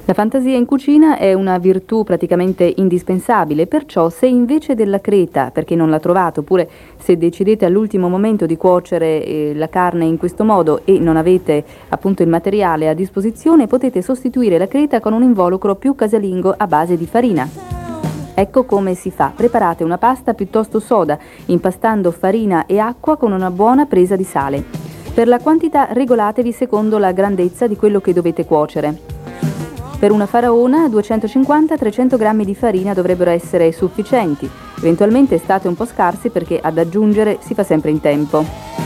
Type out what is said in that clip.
La fantasia in cucina è una virtù praticamente indispensabile, perciò se invece della creta, perché non l'ha trovato, oppure se decidete all'ultimo momento di cuocere la carne in questo modo e non avete appunto il materiale a disposizione, potete sostituire la creta con un involucro più casalingo a base di farina. Ecco come si fa. Preparate una pasta piuttosto soda, impastando farina e acqua con una buona presa di sale. Per la quantità regolatevi secondo la grandezza di quello che dovete cuocere. Per una faraona 250-300 g di farina dovrebbero essere sufficienti, eventualmente state un po' scarsi perché ad aggiungere si fa sempre in tempo.